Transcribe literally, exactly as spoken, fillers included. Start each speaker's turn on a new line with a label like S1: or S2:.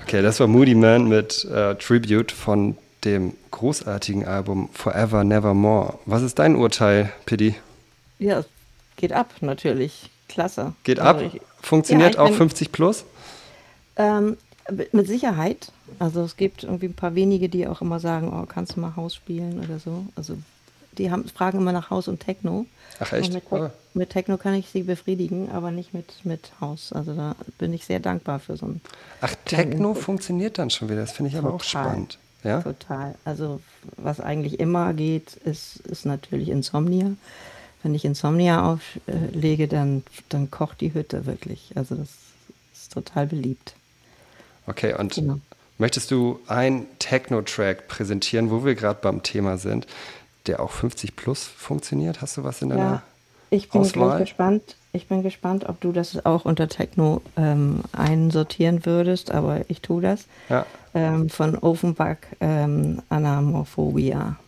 S1: Okay, das war Moody Man mit äh, Tribute von dem großartigen Album Forever Nevermore. Was ist dein Urteil, Piddy?
S2: Ja, es geht ab, natürlich. Klasse.
S1: Geht
S2: Also
S1: ab?
S2: ich, ja,
S1: Funktioniert
S2: ich
S1: auch
S2: bin
S1: fünfzig plus?
S2: ähm, mit Sicherheit. Also es gibt irgendwie ein paar wenige, die auch immer sagen, oh, kannst du mal Haus spielen oder so. Also die haben, fragen immer nach Haus und Techno.
S1: Ach
S2: Und
S1: echt?
S2: mit, Tech-
S1: Oh.
S2: mit Techno kann ich sie befriedigen, aber nicht mit, mit Haus. Also da bin ich sehr dankbar für so einen
S1: Ach,
S2: kleinen
S1: Techno
S2: Input.
S1: funktioniert dann schon wieder. Das finde ich aber auch
S2: Total,
S1: spannend. Ja?
S2: total. Also was eigentlich immer geht, ist, ist natürlich Insomnia. Wenn ich Insomnia auflege, dann, dann kocht die Hütte wirklich. Also das ist total beliebt.
S1: Okay, und
S2: Genau.
S1: möchtest du einen Techno-Track präsentieren, wo wir gerade beim Thema sind, der auch fünfzig plus funktioniert? Hast du was in
S2: Ja,
S1: deiner
S2: ich bin gleich
S1: Auswahl?
S2: gespannt. Ich bin gespannt, ob du das auch unter Techno ähm, einsortieren würdest, aber ich tue das.
S1: Ja.
S2: Ähm, von Offenbach, ähm, Anamorphobia.